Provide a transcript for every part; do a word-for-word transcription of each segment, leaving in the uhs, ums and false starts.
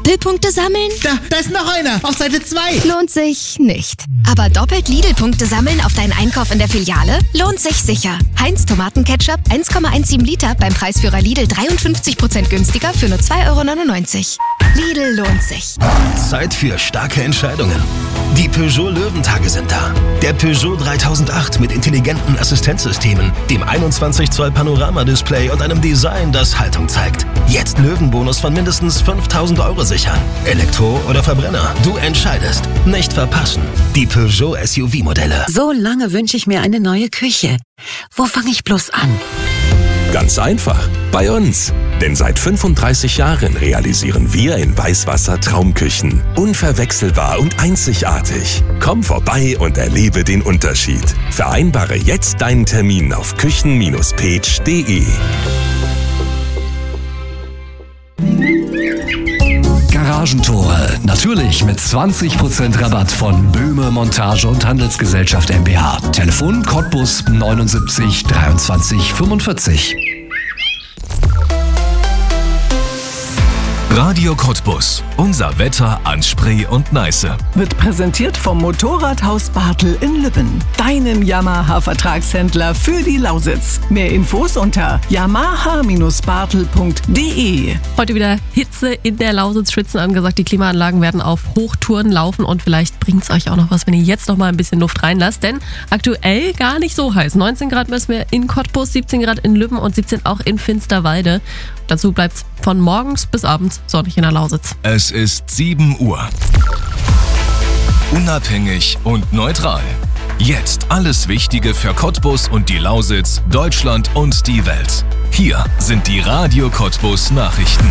Doppelpunkte sammeln? Da, da ist noch einer, auf Seite zwei. Lohnt sich nicht. Aber doppelt Lidl-Punkte sammeln auf deinen Einkauf in der Filiale? Lohnt sich sicher. Heinz Tomatenketchup eins Komma siebzehn Liter beim Preisführer Lidl dreiundfünfzig Prozent günstiger für nur zwei Euro neunundneunzig. Lidl lohnt sich. Zeit für starke Entscheidungen. Die Peugeot Löwentage sind da. Der Peugeot dreitausendacht mit intelligenten Assistenzsystemen, dem einundzwanzig Zoll Panoramadisplay und einem Design, das Haltung zeigt. Jetzt Löwenbonus von mindestens fünftausend Euro sichern. Elektro oder Verbrenner, du entscheidest. Nicht verpassen. Die Peugeot S U V-Modelle. So lange wünsche ich mir eine neue Küche. Wo fange ich bloß an? Ganz einfach, bei uns. Denn seit fünfunddreißig Jahren realisieren wir in Weißwasser Traumküchen. Unverwechselbar und einzigartig. Komm vorbei und erlebe den Unterschied. Vereinbare jetzt deinen Termin auf küchen Bindestrich page punkt de. Garagentore, natürlich mit zwanzig Prozent Rabatt von Böhme Montage und Handelsgesellschaft GmbH. Telefon Cottbus neunundsiebzig dreiundzwanzig fünfundvierzig. Radio Cottbus. Unser Wetter an Spree und Neiße. Wird präsentiert vom Motorradhaus Bartel in Lübben. Deinem Yamaha-Vertragshändler für die Lausitz. Mehr Infos unter yamaha Bindestrich bartel punkt de. Heute wieder Hitze in der Lausitz, Schwitzen angesagt. Die Klimaanlagen werden auf Hochtouren laufen und vielleicht bringt es euch auch noch was, wenn ihr jetzt noch mal ein bisschen Luft reinlasst. Denn aktuell gar nicht so heiß. neunzehn Grad messen wir in Cottbus, siebzehn Grad in Lübben und siebzehn auch in Finsterwalde. Dazu bleibt es von morgens bis abends sonnig in der Lausitz. Es ist sieben Uhr. Unabhängig und neutral. Jetzt alles Wichtige für Cottbus und die Lausitz, Deutschland und die Welt. Hier sind die Radio Cottbus Nachrichten.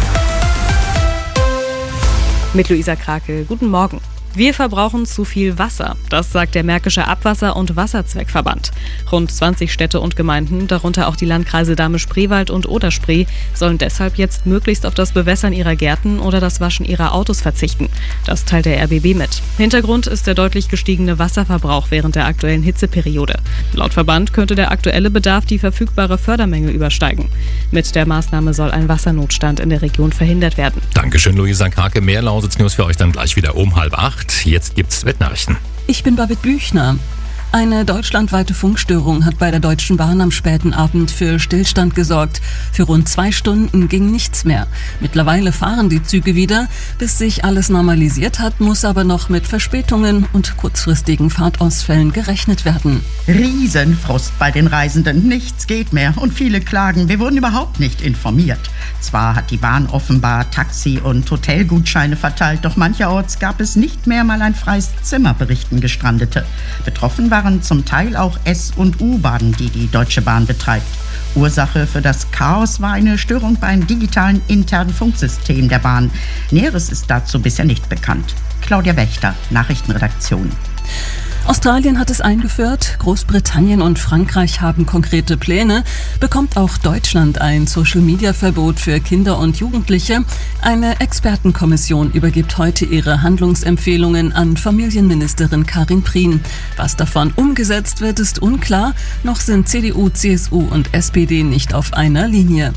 Mit Luisa Krake, guten Morgen. Wir verbrauchen zu viel Wasser, das sagt der Märkische Abwasser- und Wasserzweckverband. Rund zwanzig Städte und Gemeinden, darunter auch die Landkreise Dahme-Spreewald und Oder-Spree, sollen deshalb jetzt möglichst auf das Bewässern ihrer Gärten oder das Waschen ihrer Autos verzichten. Das teilt der R B B mit. Hintergrund ist der deutlich gestiegene Wasserverbrauch während der aktuellen Hitzeperiode. Laut Verband könnte der aktuelle Bedarf die verfügbare Fördermenge übersteigen. Mit der Maßnahme soll ein Wassernotstand in der Region verhindert werden. Dankeschön, Luisa Krake. Mehr Lausitz-News für euch dann gleich wieder um halb acht. Jetzt gibt's Wettnachrichten. Ich bin Babette Büchner. Eine deutschlandweite Funkstörung hat bei der Deutschen Bahn am späten Abend für Stillstand gesorgt. Für rund zwei Stunden ging nichts mehr. Mittlerweile fahren die Züge wieder. Bis sich alles normalisiert hat, muss aber noch mit Verspätungen und kurzfristigen Fahrtausfällen gerechnet werden. Riesenfrust bei den Reisenden. Nichts geht mehr und viele klagen, wir wurden überhaupt nicht informiert. Zwar hat die Bahn offenbar Taxi- und Hotelgutscheine verteilt, doch mancherorts gab es nicht mehr mal ein freies Zimmer, berichten Gestrandete. Betroffen waren zum Teil auch S- und U-Bahnen, die die Deutsche Bahn betreibt. Ursache für das Chaos war eine Störung beim digitalen internen Funksystem der Bahn. Näheres ist dazu bisher nicht bekannt. Claudia Wächter, Nachrichtenredaktion. Australien hat es eingeführt, Großbritannien und Frankreich haben konkrete Pläne. Bekommt auch Deutschland ein Social-Media-Verbot für Kinder und Jugendliche? Eine Expertenkommission übergibt heute ihre Handlungsempfehlungen an Familienministerin Karin Prien. Was davon umgesetzt wird, ist unklar. Noch sind C D U, C S U und S P D nicht auf einer Linie.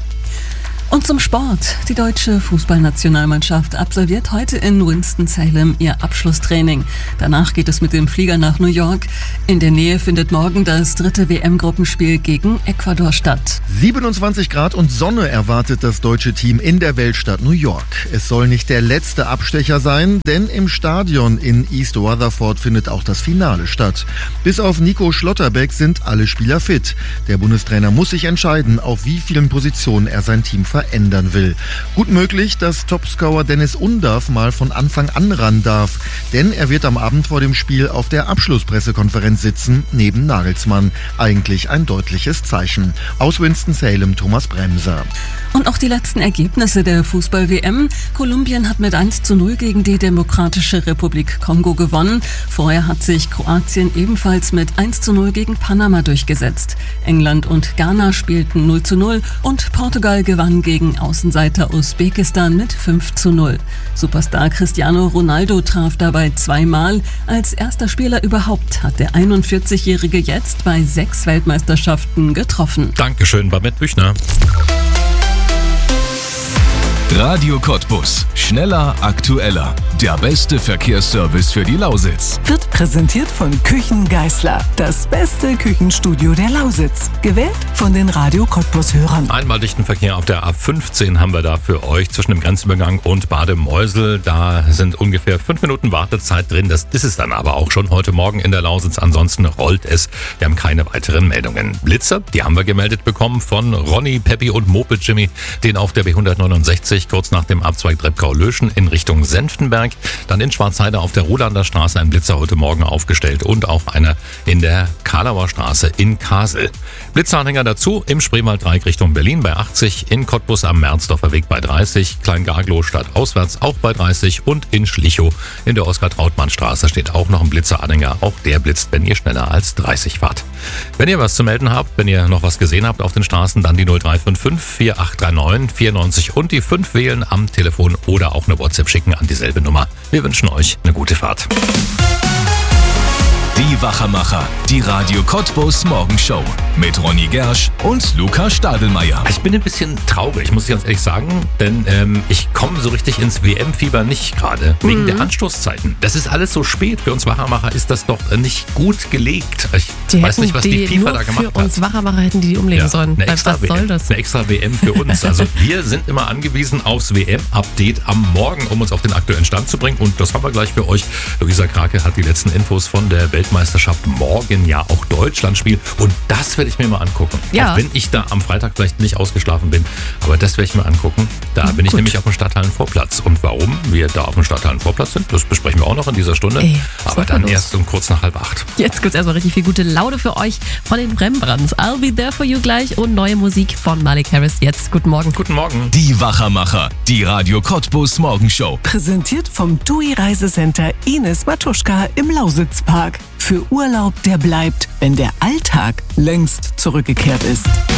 Und zum Sport. Die deutsche Fußballnationalmannschaft absolviert heute in Winston-Salem ihr Abschlusstraining. Danach geht es mit dem Flieger nach New York. In der Nähe findet morgen das dritte W M-Gruppenspiel gegen Ecuador statt. siebenundzwanzig Grad und Sonne erwartet das deutsche Team in der Weltstadt New York. Es soll nicht der letzte Abstecher sein, denn im Stadion in East Rutherford findet auch das Finale statt. Bis auf Nico Schlotterbeck sind alle Spieler fit. Der Bundestrainer muss sich entscheiden, auf wie vielen Positionen er sein Team verändern will. Gut möglich, dass Topscorer Dennis Undav mal von Anfang an ran darf, denn er wird am Abend vor dem Spiel auf der Abschlusspressekonferenz sitzen, neben Nagelsmann. Eigentlich ein deutliches Zeichen. Aus Winston-Salem, Thomas Bremser. Und auch die letzten Ergebnisse der Fußball-W M. Kolumbien hat mit eins zu null gegen die Demokratische Republik Kongo gewonnen. Vorher hat sich Kroatien ebenfalls mit eins zu null gegen Panama durchgesetzt. England und Ghana spielten null zu null und Portugal gewann gegen Außenseiter Usbekistan mit fünf zu null. Superstar Cristiano Ronaldo traf dabei zweimal. Als erster Spieler überhaupt hat der einundvierzigjährige jetzt bei sechs Weltmeisterschaften getroffen. Dankeschön, Babette Büchner. Radio Cottbus. Schneller, aktueller. Der beste Verkehrsservice für die Lausitz. Wird präsentiert von Küchen Geißler. Das beste Küchenstudio der Lausitz. Gewählt von den Radio Cottbus-Hörern. Einmal dichten Verkehr auf der A fünfzehn haben wir da für euch zwischen dem Grenzübergang und Bademeusel. Da sind ungefähr fünf Minuten Wartezeit drin. Das ist es dann aber auch schon heute Morgen in der Lausitz. Ansonsten rollt es. Wir haben keine weiteren Meldungen. Blitzer, die haben wir gemeldet bekommen von Ronny, Peppi und Moped Jimmy. Den auf der B hundertneunundsechzig kurz nach dem Abzweig Treppkau-Löschen in Richtung Senftenberg. Dann in Schwarzheide auf der Rolander Straße ein Blitzer heute Morgen aufgestellt und auch einer in der Kalauer Straße in Kasel. Blitzeranhänger dazu im Spreewalddreieck Richtung Berlin bei achtzig, in Cottbus am Merzdorfer Weg bei dreißig, Kleingaglow stadtauswärts auch bei dreißig und in Schlichow in der Oskar-Trautmann-Straße steht auch noch ein Blitzeranhänger. Auch der blitzt, wenn ihr schneller als dreißig fahrt. Wenn ihr was zu melden habt, wenn ihr noch was gesehen habt auf den Straßen, dann die null drei fünf fünf, vier acht drei neun, vier neun null und die fünf wählen am Telefon oder auch eine WhatsApp schicken an dieselbe Nummer. Wir wünschen euch eine gute Fahrt. Die Wachermacher, die Radio Cottbus Morgenshow mit Ronny Gersch und Luca Stadelmeier. Ich bin ein bisschen traurig, muss ich ganz ehrlich sagen, denn ähm, ich komme so richtig ins W M-Fieber nicht gerade, wegen Mhm. der Anstoßzeiten. Das ist alles so spät. Für uns Wachermacher ist das doch nicht gut gelegt. Ich Die weiß hätten nicht, was die, die FIFA nur da gemacht für uns hat. Wachermacher hätten die die umlegen Ja, sollen. eine Weil extra was W M, soll das? Eine extra W M für uns. Also wir sind immer angewiesen aufs W M-Update am Morgen, um uns auf den aktuellen Stand zu bringen. Und das haben wir gleich für euch. Luisa Krake hat die letzten Infos von der Weltmeisterschaft morgen ja auch Deutschland spielt. Und das werde ich mir mal angucken. Ja. Auch wenn ich da am Freitag vielleicht nicht ausgeschlafen bin. Aber das werde ich mir angucken. Da bin ich Gut. nämlich auf dem Stadthallenvorplatz. Und warum wir da auf dem Stadthallenvorplatz sind, das besprechen wir auch noch in dieser Stunde. Ey, Aber was dann ist da los? erst um kurz nach halb acht. Jetzt gibt's erstmal richtig viel gute Laune für euch von den Rembrandts. I'll be there for you gleich und neue Musik von Malik Harris. Jetzt guten Morgen. Guten Morgen. Die Wachermacher, die Radio Cottbus Morgenshow. Präsentiert vom T U I Reisecenter Ines Matuschka im Lausitzpark. Für Urlaub, der bleibt, wenn der Alltag längst zurückgekehrt ist.